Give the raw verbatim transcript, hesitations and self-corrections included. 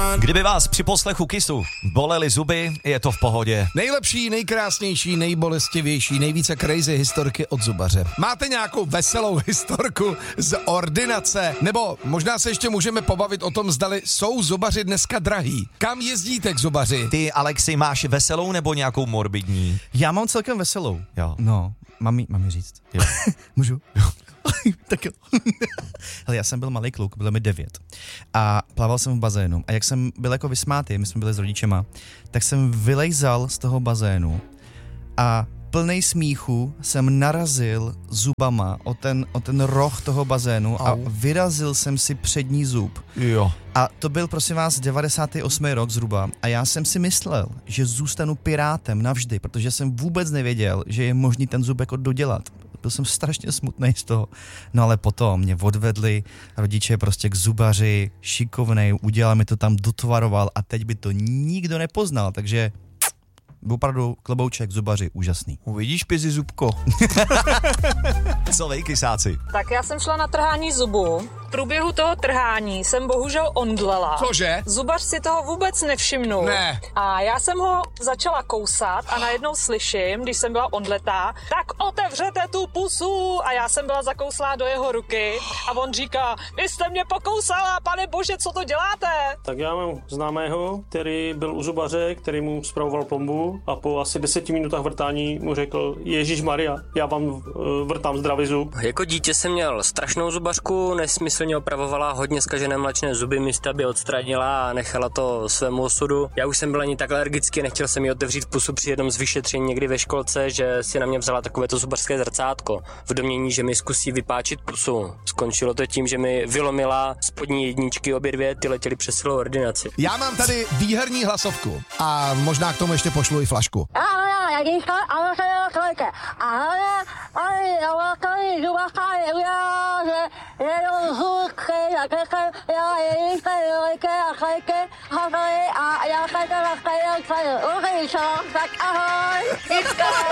Kdyby vás při poslechu Kissu bolely zuby, je to v pohodě. Nejlepší, nejkrásnější, nejbolestivější, nejvíce crazy historky od zubaře. Máte nějakou veselou historku z ordinace? Nebo možná se ještě můžeme pobavit o tom, zdali jsou zubaři dneska drahý. Kam jezdíte k zubaři? Ty, Alexi, máš veselou nebo nějakou morbidní? Já mám celkem veselou. Jo. No, mám jí, mám jí říct. Jo. Můžu? Tak jo. Hele, já jsem byl malý kluk, bylo mi devět. A plaval jsem v bazénu. A jak jsem byl jako vysmátý, my jsme byli s rodičema, tak jsem vylejzal z toho bazénu a plnej smíchu jsem narazil zubama o ten, o ten roh toho bazénu a vyrazil jsem si přední zub. Jo. A to byl, prosím vás, devadesátý osmý rok zhruba a já jsem si myslel, že zůstanu pirátem navždy, protože jsem vůbec nevěděl, že je možný ten zub jako dodělat. Byl jsem strašně smutný z toho. No ale potom mě odvedli rodiče prostě k zubaři, šikovnej, udělal mi to tam, dotvaroval a teď by to nikdo nepoznal, takže opravdu klobouček zubaři, úžasný. Uvidíš, Pizi zubko. Co vej, kysáci? Tak já jsem šla na trhání zubu. V průběhu toho trhání jsem bohužel omdlela. Cože? Zubař si toho vůbec nevšimnul. Ne. A já jsem ho začala kousat a najednou slyším, když jsem byla omdletá, tak otevřete tu pusu. A já jsem byla zakouslá do jeho ruky a on říká, vy jste mě pokousala, pane bože, co to děláte? Tak já mám známého, který byl u zubaře, který mu spravoval plombu a po asi deseti minutách vrtání mu řekl, Ježíš Maria, já vám vrtám zdravý zub. Jako dítě jsem měl strašnou zubařku, nesmyslně opravovala hodně zkažené mléčné zuby, místo aby odstranila a nechala to svému osudu. Já už jsem byl ani tak alergický, nechtěl jsem jí otevřít pusu při jednom z vyšetření někdy ve školce, že si na mě vzala takovéto zubařské zrcátko v domnění, že mi zkusí vypáčit pusu. Skončilo to tím, že mi vylomila spodní jedničky, obě dvě, ty letěly přes celou ordinaci. Já mám tady výherní hlasovku a možná k tomu ještě pošlu i flašku. Tak ahoj.